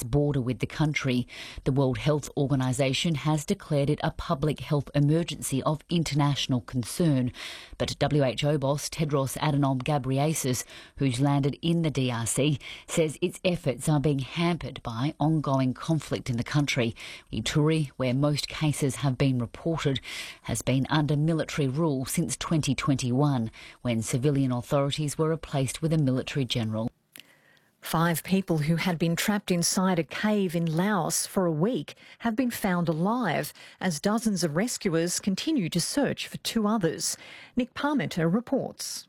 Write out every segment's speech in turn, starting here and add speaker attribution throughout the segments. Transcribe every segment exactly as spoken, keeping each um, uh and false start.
Speaker 1: border with the country. The World Health Organization has declared it a public health emergency of international concern. But W H O boss Tedros Adhanom Ghebreyesus, who's landed in the D R C, says its efforts are being hampered by ongoing conflict in the country. Ituri, where most cases have been reported, has been under military rule since twenty twenty-one, when civilian authorities were replaced with a military general.
Speaker 2: Five people who had been trapped inside a cave in Laos for a week have been found alive as dozens of rescuers continue to search for two others. Nick Parmenter reports.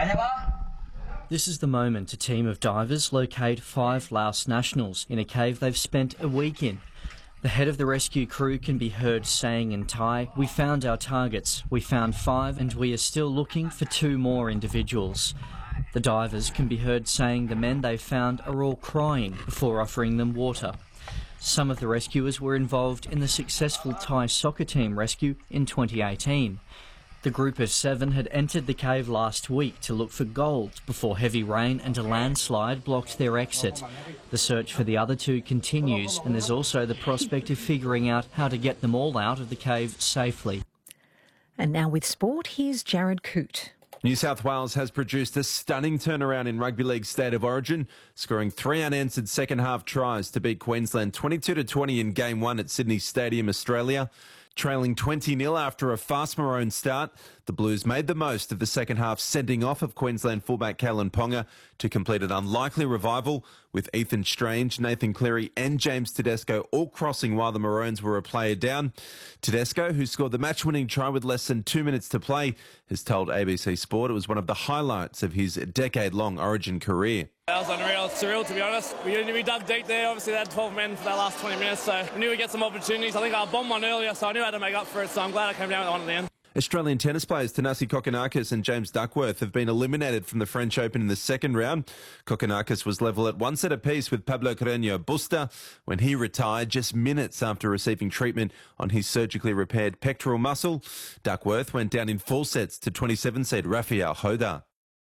Speaker 3: This is the moment a team of divers locate five Laos nationals in a cave they've spent a week in. The head of the rescue crew can be heard saying in Thai, "We found our targets. We found five and we are still looking for two more individuals." The divers can be heard saying the men they found are all crying before offering them water. Some of the rescuers were involved in the successful Thai soccer team rescue in twenty eighteen. The group of seven had entered the cave last week to look for gold before heavy rain and a landslide blocked their exit. The search for the other two continues, and there's also the prospect of figuring out how to get them all out of the cave safely.
Speaker 2: And now with sport, here's Jared Coote.
Speaker 4: New South Wales has produced a stunning turnaround in Rugby League State of Origin, scoring three unanswered second-half tries to beat Queensland twenty-two to twenty in Game one at Sydney Stadium, Australia. Trailing twenty nil after a fast Maroon start, the Blues made the most of the second half sending off of Queensland fullback Kalen Ponga to complete an unlikely revival, with Ethan Strange, Nathan Cleary and James Tedesco all crossing while the Maroons were a player down. Tedesco, who scored the match-winning try with less than two minutes to play, has told A B C Sport it was one of the highlights of his decade-long Origin career.
Speaker 5: That was unreal, surreal to be honest. We, we dug deep there, obviously they had twelve men for that last twenty minutes, so we knew we'd get some opportunities. I think I bombed one earlier, so I knew I had to make up for it, so I'm glad I came down with one at the end.
Speaker 4: Australian tennis players Thanasi Kokkinakis and James Duckworth have been eliminated from the French Open in the second round. Kokkinakis was level at one set apiece with Pablo Carreño Busta when he retired just minutes after receiving treatment on his surgically repaired pectoral muscle. Duckworth went down in four sets to twenty-seven seed Rafael Hoda.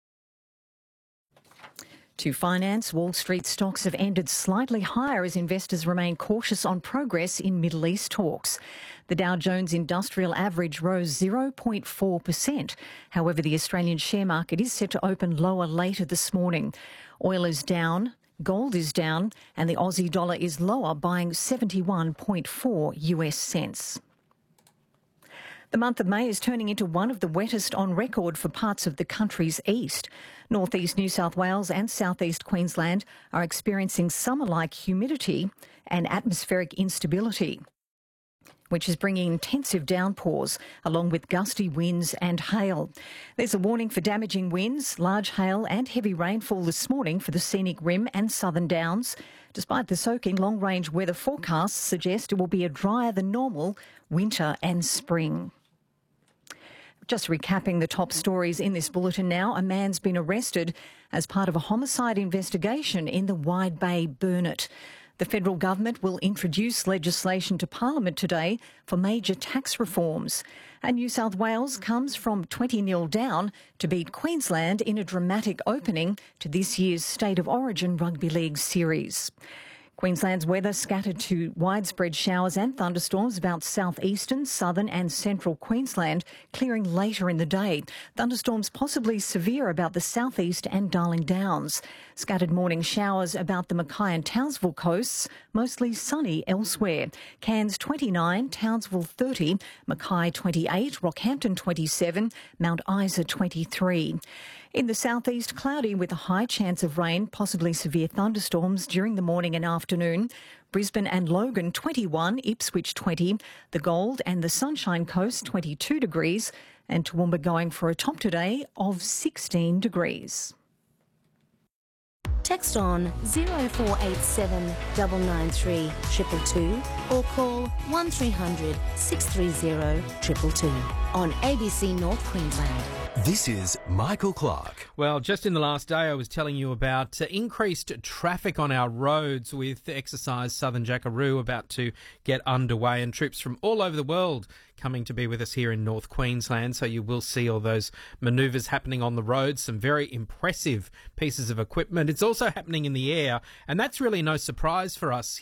Speaker 2: To finance, Wall Street stocks have ended slightly higher as investors remain cautious on progress in Middle East talks. The Dow Jones Industrial Average rose zero point four percent. However, the Australian share market is set to open lower later this morning. Oil is down, gold is down, and the Aussie dollar is lower, buying seventy-one point four U S cents. The month of May is turning into one of the wettest on record for parts of the country's east. North-east New South Wales and south-east Queensland are experiencing summer-like humidity and atmospheric instability, which is bringing intensive downpours along with gusty winds and hail. There's a warning for damaging winds, large hail and heavy rainfall this morning for the Scenic Rim and Southern Downs. Despite the soaking, long-range weather forecasts suggest it will be a drier than normal winter and spring. Just recapping the top stories in this bulletin now, a man's been arrested as part of a homicide investigation in the Wide Bay Burnett. The federal government will introduce legislation to Parliament today for major tax reforms. And New South Wales comes from twenty nil down to beat Queensland in a dramatic opening to this year's State of Origin Rugby League series. Queensland's weather scattered to widespread showers and thunderstorms about southeastern, southern and central Queensland, clearing later in the day. Thunderstorms possibly severe about the southeast and Darling Downs. Scattered morning showers about the Mackay and Townsville coasts, mostly sunny elsewhere. Cairns twenty-nine, Townsville thirty, Mackay twenty-eight, Rockhampton twenty-seven, Mount Isa twenty-three. In the southeast, cloudy with a high chance of rain, possibly severe thunderstorms during the morning and afternoon. Brisbane and Logan twenty-one, Ipswich twenty, the Gold and the Sunshine Coast twenty-two degrees, and Toowoomba going for a top today of sixteen degrees.
Speaker 6: Text on zero four eight seven nine nine three two two two or call one three hundred six three zero two two two on A B C North Queensland.
Speaker 7: This is Michael Clark.
Speaker 8: Well, just in the last day, I was telling you about uh, increased traffic on our roads with Exercise Southern Jackaroo about to get underway, and troops from all over the world coming to be with us here in North Queensland. So you will see all those manoeuvres happening on the roads, some very impressive pieces of equipment. It's also happening in the air, and that's really no surprise for us